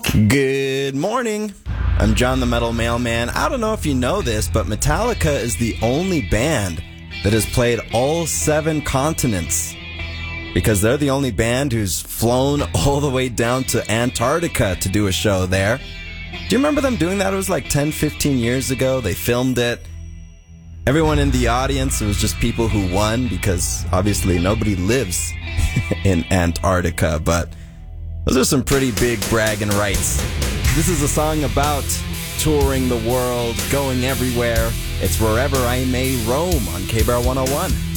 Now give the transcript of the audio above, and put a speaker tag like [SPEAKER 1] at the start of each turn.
[SPEAKER 1] Good morning. I'm John the Metal Mailman. I don't know if you know this, but Metallica is the only band that has played all 7 continents. Because they're the only band who's flown all the way down to Antarctica to do a show there. Do you remember them doing that? It was like 10, 15 years ago. They filmed it. Everyone in the audience, it was just people who won because obviously nobody lives in Antarctica. But those are some pretty big bragging rights. This is a song about touring the world, going everywhere. It's Wherever I May Roam on KBAR 101.